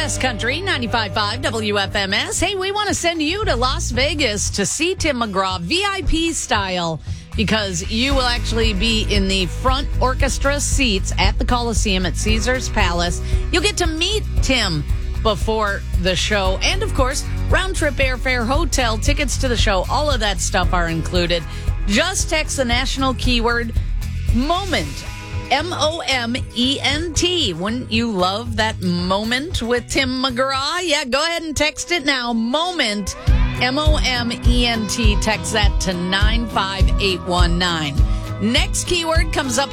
Best Country 95.5 WFMS. Hey, we want to send you to Las Vegas to see Tim McGraw VIP style because you will actually be in the front orchestra seats at the Coliseum at Caesars Palace. You'll get to meet Tim before the show. And, of course, round-trip airfare, hotel, tickets to the show, all of that stuff are included. Just text the national keyword MOMENT. MOMENT. Wouldn't you love that moment with Tim McGraw? Yeah, go ahead and text it now. Moment. MOMENT. Text that to 95819. Next keyword comes up